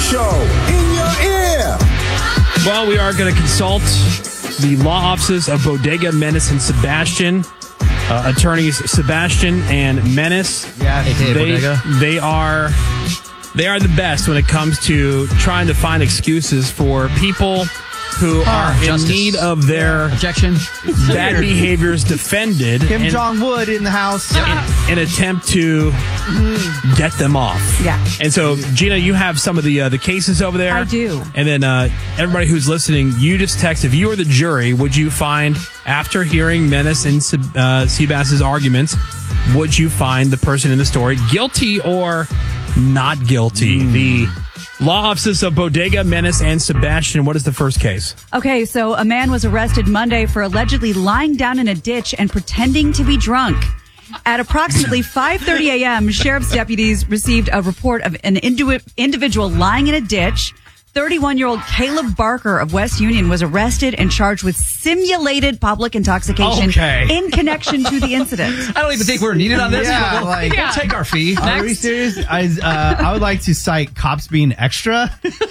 Show in your ear. Well, we are going to consult the law offices of Bodega, Menace, and Sebastian. Attorneys Sebastian and Menace. Yeah, they are the best when it comes to trying to find excuses for people who are in need of their objection bad behaviors defended. Kim Jong-wood in the house. In attempt to get them off. Yeah. And so, Gina, you have some of the cases over there. I do. And then everybody who's listening, you just text, if you were the jury, would you find, after hearing Menace and Seabass's arguments, would you find the person in the story guilty or not guilty? The law offices of Bodega, Menace, and Sebastian. What is the first case? Okay, so a man was arrested Monday for allegedly lying down in a ditch and pretending to be drunk. At approximately 5:30 a.m., sheriff's deputies received a report of an individual lying in a ditch. 31-year-old Caleb Barker of West Union was arrested and charged with simulated public intoxication in connection to the incident. I don't even think we're needed on this. Yeah, we'll take our fee. Are we serious? I would like to cite cops being extra.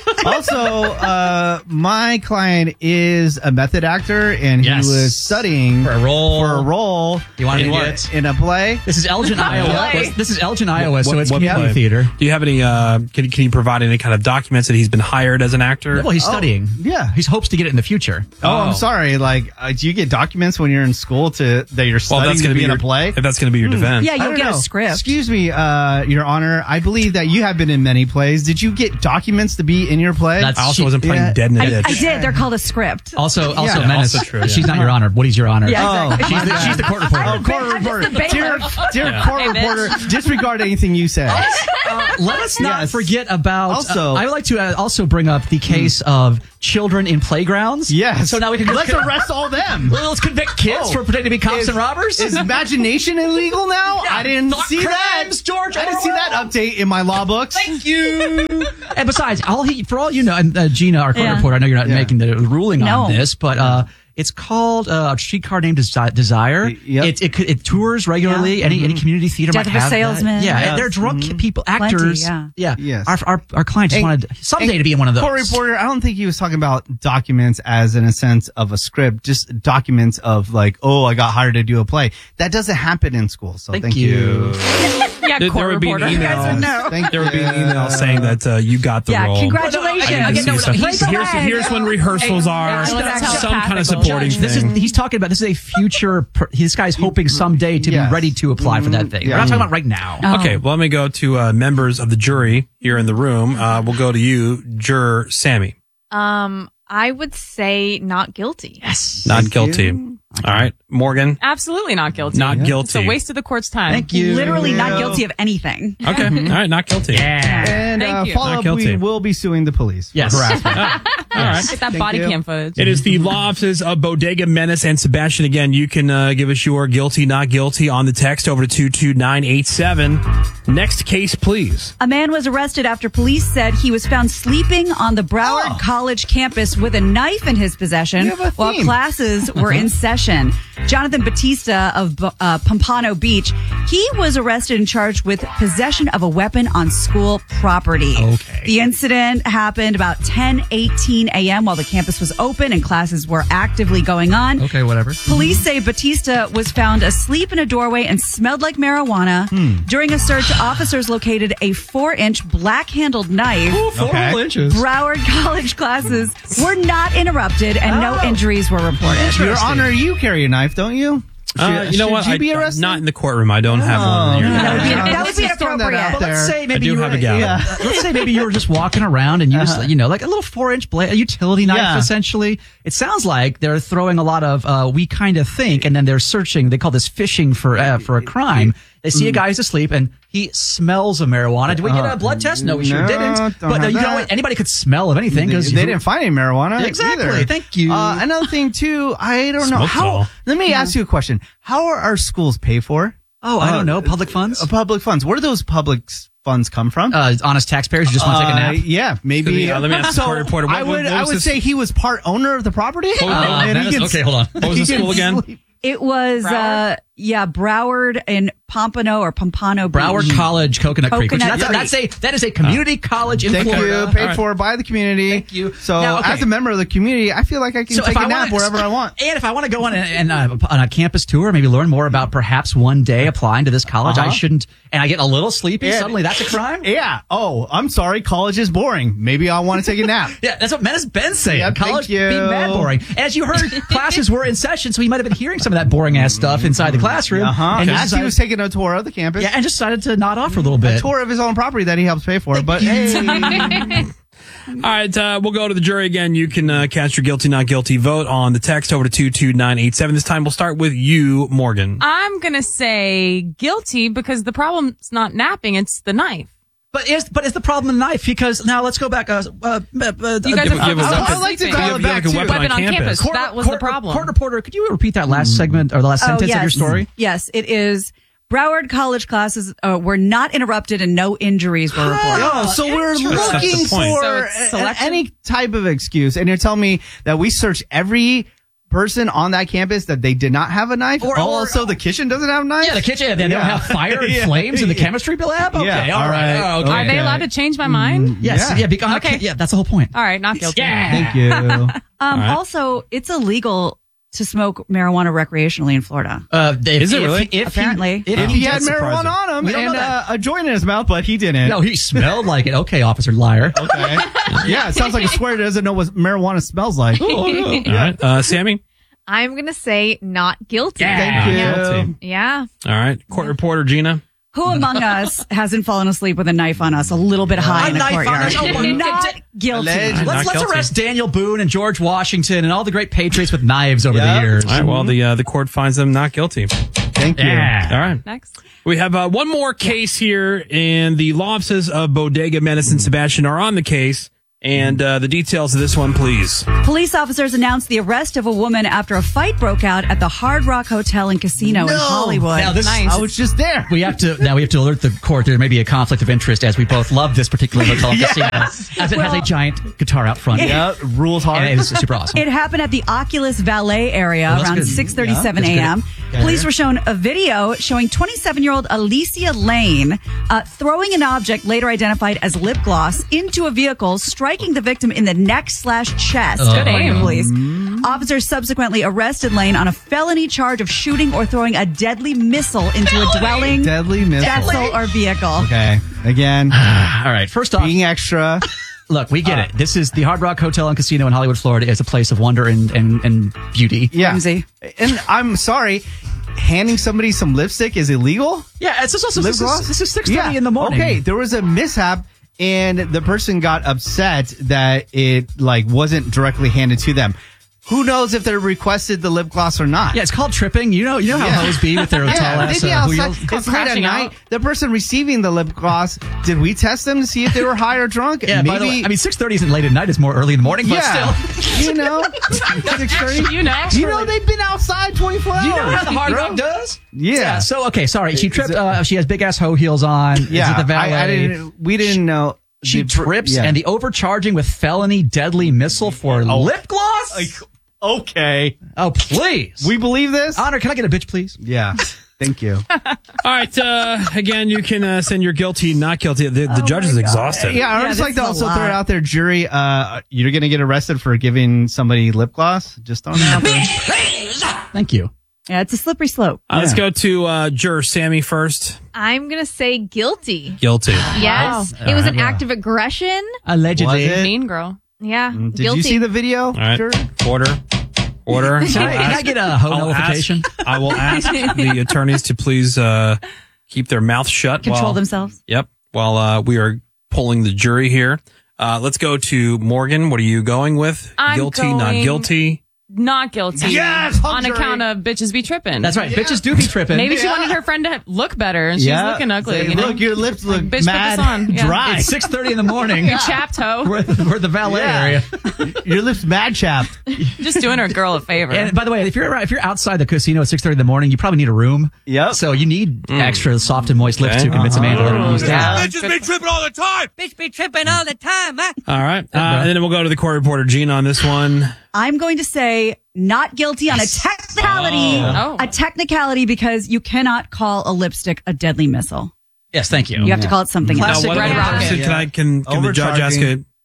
Also, my client is a method actor, and he was studying for a role. You want to in a play? This is Elgin, Iowa. This is Elgin, Iowa, so it's community play? theater. Do you have any? Can you provide any kind of documents that he's been hired as an actor? Well, he's studying. Yeah, he hopes to get it in the future. I'm sorry. Do you get documents when you're in school that you're studying to be in a play? If that's going to be your defense, yeah, you'll get a script. Excuse me, Your Honor. I believe that you have been in many plays. Did you get documents to be in your play? I also wasn't playing dead in a ditch. I did. They're called a script. Also, Menace. Also true, She's not your honor. Woody's your honor. Yeah, exactly. She's the court reporter. Court reporter. Dear court reporter, disregard anything you say. Let us not forget about. Also, I would like to also bring up the case of children in playgrounds. Yes. So now we can let's arrest all them. Let's convict kids for pretending to be cops and robbers. Is imagination illegal now? Yeah, I didn't see crimes, that. George. I didn't see that update in my law books. Thank you. And besides, for all you know, and Gina, our court reporter, I know you're not making the ruling on this, but it's called a streetcar named Desire. Yep. It tours regularly. Any community theater Death might of a have Salesman. that. Yeah, and they're drunk people, actors. Plenty, Yes. Our client just wanted someday to be in one of those. Court reporter, I don't think he was talking about documents as in a sense of a script, just documents of I got hired to do a play. That doesn't happen in school. So thank you. Yeah, There would be an email. You guys would know. There would be an email saying that you got the role. Congratulations. Here's when rehearsals are. Some kind of supporting thing. He's talking about this is a future. This guy's hoping someday to be ready to apply for that thing. We're not talking about right now. Okay, well, let me go to members of the jury here in the room. We'll go to you, Juror Sammy. I would say not guilty. Yes. Not guilty. All right. Morgan? Absolutely not guilty. Not guilty. It's a waste of the court's time. Thank you. Literally not guilty of anything. Okay. All right. Not guilty. Yeah. And Thank you. follow up, we will be suing the police. Yes. Harassment. All right. Get that body cam footage. It is the law offices of Bodega, Menace, and Sebastian. Again, you can give us your guilty, not guilty on the text over to 22987. Next case, please. A man was arrested after police said he was found sleeping on the Broward College campus with a knife in his possession while classes were in session. Jonathan Batista of Pompano Beach, he was arrested and charged with possession of a weapon on school property. Okay. The incident happened about 10:18 a.m. while the campus was open and classes were actively going on. Okay, whatever. Police say Batista was found asleep in a doorway and smelled like marijuana. During a search, officers located a 4-inch black-handled knife. 4 inches. Broward College classes were not interrupted and no injuries were reported. Your Honor, you carry a knife, don't you? You know what? Should you be arrested? Not in the courtroom. I don't have one. That would be inappropriate. But let's say maybe I do have a gal. Let's say maybe you were just walking around and you just, like a little 4-inch blade, a utility knife, essentially. It sounds like they're throwing a lot of we kind of think, and then they're searching. They call this fishing for a crime. They see a guy who's asleep and he smells of marijuana. Did we get a blood test? No, we sure didn't. But you know what? Anybody could smell of anything. They didn't find any marijuana. Exactly. Either. Thank you. Another thing too, I don't know Smoked how. all. Let me ask you a question. How are our schools paid for? Oh, I don't know. Public funds? Public funds. Where do those public funds come from? Honest taxpayers who just want to take a nap? Yeah, maybe. Let me ask the court reporter. I would say he was part owner of the property. Okay, hold on. What was the school again? It was Broward and Pompano Beach. Broward College, Coconut Creek. Which Coconut that is a community college in Thank Florida. you. Paid for by the community. Thank you. So Now, okay. as a member of the community, I feel like I can take a nap wherever I want. And if I want to go on a campus tour, maybe learn more about perhaps one day applying to this college, I shouldn't, and I get a little sleepy, suddenly that's a crime? Yeah. Oh, I'm sorry. College is boring. Maybe I want to take a nap. Yeah, that's what Menace Ben's saying. Yeah, College thank you. being mad boring. As you heard, classes were in session, so he might have been hearing some of that boring ass stuff inside the classroom. And as he was taking a tour of the campus. Yeah, and just decided to nod off for a little bit. A tour of his own property that he helps pay for. But hey. All right, we'll go to the jury again. You can cast your guilty, not guilty vote on the text over to 22987. This time we'll start with you, Morgan. I'm going to say guilty because the problem's not napping, it's the knife. But is the problem the knife? Because now let's go back. You guys I'd like to dial it back too. Weapon on campus. That was the problem. Court reporter, could you repeat that last segment or the last sentence of your story? Yes, it is. Broward College classes were not interrupted and no injuries were reported. Oh, so we're looking for any type of excuse. And you're telling me that we searched every person on that campus that they did not have a knife? Or also the kitchen doesn't have a knife? Yeah, the kitchen. They don't have fire and flames in the chemistry lab? Okay, yeah, all right. Okay. Are they allowed to change my mind? Yes. Yeah, okay. Yeah, that's the whole point. All right, not guilty. Yeah. Thank you. Also, it's illegal to smoke marijuana recreationally in Florida. Is it really? Apparently. If he had marijuana on him and a joint in his mouth, but he didn't. No, he smelled like it. Okay, officer liar. Okay. Yeah, it sounds like a square that doesn't know what marijuana smells like. All right, Sammy? I'm going to say not guilty. Thank you. Guilty. Yeah. All right, court reporter, Gina? Who among us hasn't fallen asleep with a knife on us a little bit high in the courtyard? Not guilty. Let's guilty. arrest Daniel Boone and George Washington and all the great patriots with knives over the years. All right, well, the court finds them not guilty. Thank you. All right. Next. We have one more case here, and the law offices of Bodega Menace and Sebastian are on the case. And the details of this one, please. Police officers announced the arrest of a woman after a fight broke out at the Hard Rock Hotel and Casino in Hollywood. Now I was just there. We have to alert the court there may be a conflict of interest as we both love this particular hotel and casino as it has a giant guitar out front. Yeah, rules hard. And it is super awesome. It happened at the Oculus Valet area Oh, that's around good. 6:37 Yeah, a.m. Police were shown a video showing 27-year-old Alicia Lane throwing an object later identified as lip gloss into a vehicle, striking the victim in the neck/chest. Good aim. The police. Officers subsequently arrested Lane on a felony charge of shooting or throwing a deadly missile into a dwelling, Deadly missile. vessel, or vehicle. Okay. Again, All right, first off, being extra. look, we get it. This is the Hard Rock Hotel and Casino in Hollywood, Florida. Is a place of wonder and beauty. Yeah. Whimsy. And I'm sorry, handing somebody some lipstick is illegal? Yeah, it's also Lip gloss? this is 6:30 in the morning. Okay, there was a mishap and the person got upset that it wasn't directly handed to them. Who knows if they requested the lip gloss or not? Yeah, it's called tripping. You know how hoes be with their tall ass they'd be outside. wheels. It's late at crashing night. out. The person receiving the lip gloss, did we test them to see if they were high or drunk? Yeah, by the way, I mean 6:30 isn't late at night; it's more early in the morning. But yeah, still, you know, 6:30. You know. They've been outside 24 hours. you know how the Hard bro. Rock does. Yeah. So okay, sorry, she tripped. She has big ass hoe heels on. Yeah, Is it the valet? we didn't know. She trips, and the overcharging with felony deadly missile for lip gloss. Okay. Oh, please. We believe this? Honor, can I get a bitch, please? Yeah. Thank you. All right, again, you can send your guilty, not guilty. The judge is exhausted. Yeah, I would just this like to is a also lot. throw it out there, jury. You're going to get arrested for giving somebody lip gloss. Just throwing it out there. Thank you. Yeah, it's a slippery slope. Let's go to juror Sammy first. I'm going to say guilty. Guilty. Yes. It was an act of aggression. Allegedly. Was it? Mean girl. Yeah. Did guilty. you see the video? All right, Jury? order. Can I get a hoe notification? I will ask the attorneys to please keep their mouth shut. Control themselves. Yep. While we are polling the jury here. Let's go to Morgan. What are you going with? I'm Guilty, not going- guilty? Not guilty. Yes, On jury. account of bitches be tripping. That's right. Bitches do be tripping. Maybe she wanted her friend to look better, and she's looking ugly. Say, You know? look, your lips look Bitch, put mad this on. Yeah. dry. It's 6:30 in the morning. You chapped hoe. We're at the valet area. Your lips mad chapped. Just doing her girl a favor. And by the way, if you're outside the casino at 6:30 in the morning, you probably need a room. Yep. So you need extra soft and moist lips Okay. to convince a man to let her use that. Bitches be tripping all the time. Bitch be tripping all the time, huh? All right. And then we'll go to the court reporter, Gina, on this one. I'm going to say not guilty on a technical technicality. Oh. A technicality because you cannot call a lipstick a deadly missile. Yes, thank you. You have to call it something else. Plastic red rocket. Can the judge ask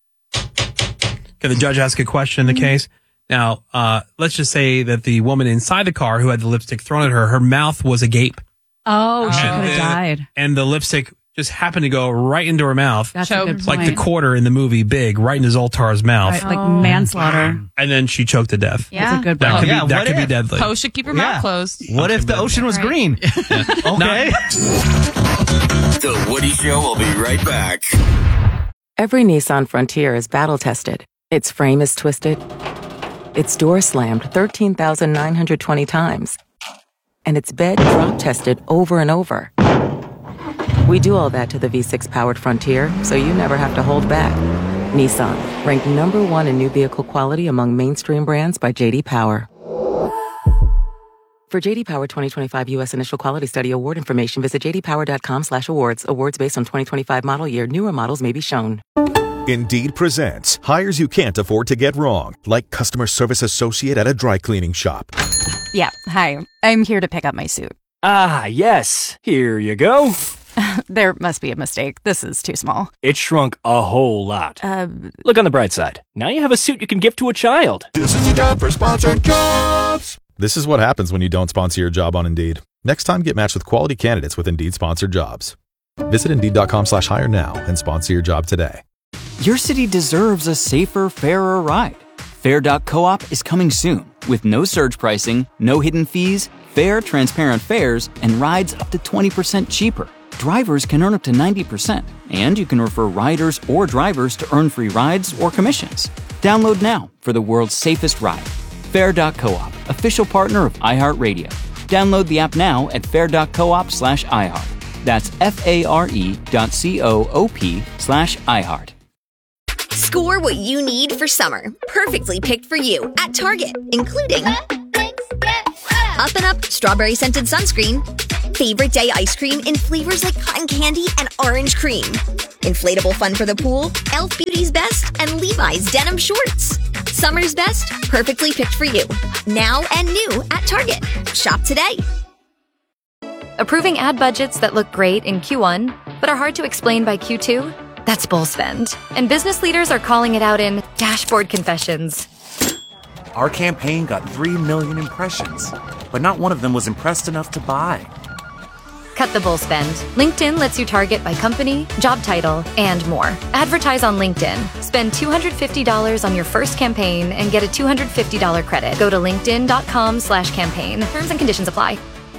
a question in the case? Now, let's just say that the woman inside the car who had the lipstick thrown at her, her mouth was agape. Oh, she could have died. And the lipstick just happened to go right into her mouth. That's a good It's like the point. quarter in the movie Big, right into Zoltar's mouth. Right, like manslaughter. And then she choked to death. That's a good That point. could be deadly. Poe should keep your mouth closed. What if the ocean was green? Okay. The Woody Show will be right back. Every Nissan Frontier is battle-tested. Its frame is twisted. Its door slammed 13,920 times. And its bed drop-tested over and over. We do all that to the V6-powered Frontier, so you never have to hold back. Nissan, ranked #1 in new vehicle quality among mainstream brands by J.D. Power. For J.D. Power 2025 U.S. Initial Quality Study award information, visit jdpower.com/awards. Awards based on 2025 model year. Newer models may be shown. Indeed presents hires you can't afford to get wrong, like customer service associate at a dry cleaning shop. Yeah, hi. I'm here to pick up my suit. Ah, yes. Here you go. There must be a mistake. This is too small. It shrunk a whole lot. Look on the bright side. Now you have a suit you can give to a child. This is the time for sponsored jobs. This is what happens when you don't sponsor your job on Indeed. Next time, get matched with quality candidates with Indeed sponsored jobs. Visit Indeed.com/hire now and sponsor your job today. Your city deserves a safer, fairer ride. Fair.coop is coming soon with no surge pricing, no hidden fees, fair, transparent fares, and rides up to 20% cheaper. Drivers can earn up to 90%, and you can refer riders or drivers to earn free rides or commissions. Download now for the world's safest ride. Fair.coop, official partner of iHeartRadio. Download the app now at fair.coop/iHeart. That's FARE.coop/iHeart. Score what you need for summer, perfectly picked for you at Target, including Up and Up strawberry scented sunscreen, favorite day ice cream in flavors like cotton candy and orange cream, inflatable fun for the pool, Elf Beauty's Best, and Levi's denim shorts. Summer's best, perfectly picked for you. Now and new at Target. Shop today. Approving ad budgets that look great in Q1, but are hard to explain by Q2? That's bull spend. And business leaders are calling it out in dashboard confessions. Our campaign got 3 million impressions, but not one of them was impressed enough to buy. Cut the bull spend. LinkedIn lets you target by company, job title, and more. Advertise on LinkedIn. Spend $250 on your first campaign and get a $250 credit. Go to linkedin.com/campaign. Terms and conditions apply.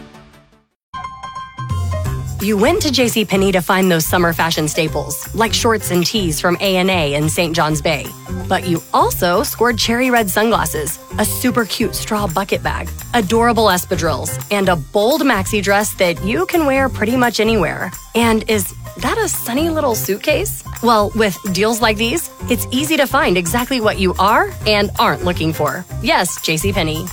You went to JCPenney to find those summer fashion staples, like shorts and tees from A&A in St. John's Bay. But you also scored cherry red sunglasses, a super cute straw bucket bag, adorable espadrilles, and a bold maxi dress that you can wear pretty much anywhere. And is that a sunny little suitcase? Well, with deals like these, it's easy to find exactly what you are and aren't looking for. Yes, JCPenney.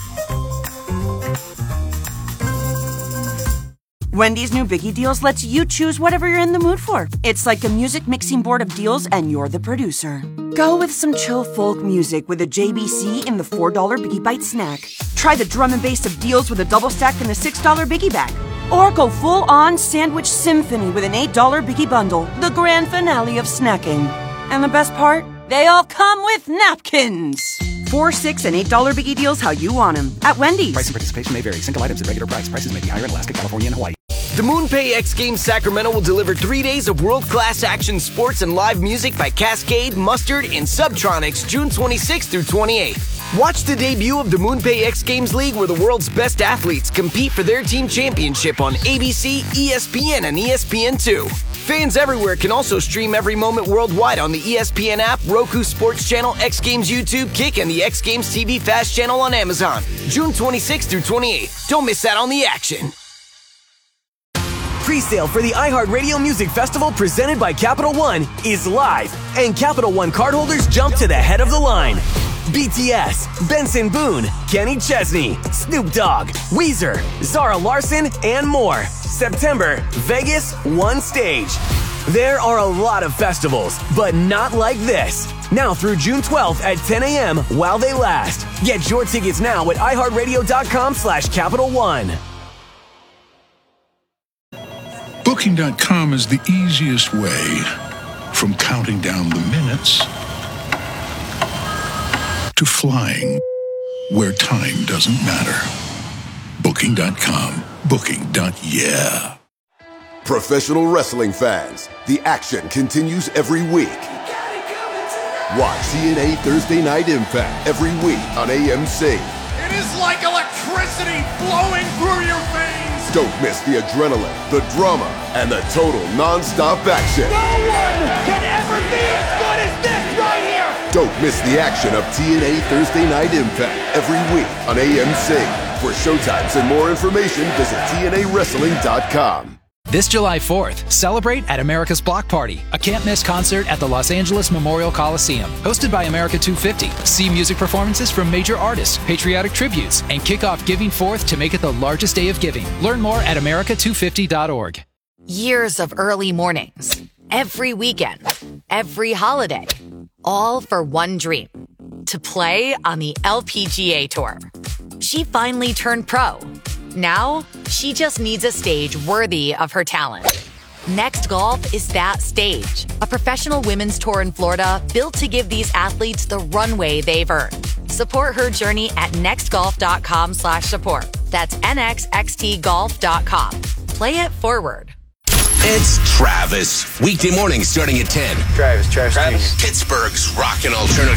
Wendy's new Biggie Deals lets you choose whatever you're in the mood for. It's like a music mixing board of deals, and you're the producer. Go with some chill folk music with a JBC in the $4 Biggie Bite snack. Try the drum and bass of deals with a double stack in the $6 Biggie Bag. Or go full-on sandwich symphony with an $8 Biggie Bundle, the grand finale of snacking. And the best part? They all come with napkins. $4, $6, and $8 Biggie Deals how you want them at Wendy's. Price and participation may vary. Single items at regular price. Prices may be higher in Alaska, California, and Hawaii. The MoonPay X Games Sacramento will deliver 3 days of world-class action sports and live music by Cascade, Mustard, and Subtronics June 26th through 28th. Watch the debut of the MoonPay X Games League where the world's best athletes compete for their team championship on ABC, ESPN, and ESPN2. Fans everywhere can also stream every moment worldwide on the ESPN app, Roku Sports Channel, X Games YouTube, Kick, and the X Games TV Fast Channel on Amazon. June 26th through 28th. Don't miss out on the action. Pre-sale for the iHeartRadio Music Festival presented by Capital One is live, and Capital One cardholders jump to the head of the line. BTS, Benson Boone, Kenny Chesney, Snoop Dogg, Weezer, Zara Larson, and more. September, Vegas, one stage. There are a lot of festivals, but not like this. Now through June 12th at 10 a.m. while they last. Get your tickets now at iHeartRadio.com/Capital One. Booking.com is the easiest way from counting down the minutes to flying where time doesn't matter. Booking.com. Booking.yeah. Professional wrestling fans, the action continues every week. Watch TNA Thursday Night Impact every week on AMC. It is like electricity flowing through your veins. Don't miss the adrenaline, the drama, and the total non-stop action. No one can ever be as good as this right here. Don't miss the action of TNA Thursday Night Impact every week on AMC. For showtimes and more information, visit TNAWrestling.com. This July 4th, celebrate at America's Block Party, a can't-miss concert at the Los Angeles Memorial Coliseum. Hosted by America 250, see music performances from major artists, patriotic tributes, and kick off Giving Forth to make it the largest day of giving. Learn more at america250.org. Years of early mornings, every weekend, every holiday, all for one dream, to play on the LPGA Tour. She finally turned pro. Now, she just needs a stage worthy of her talent. Next Golf is that stage. A professional women's tour in Florida built to give these athletes the runway they've earned. Support her journey at nextgolf.com/support. That's nxxtgolf.com. Play it forward. It's Travis. Weekday mornings starting at 10. Travis. Pittsburgh's rockin' alternative.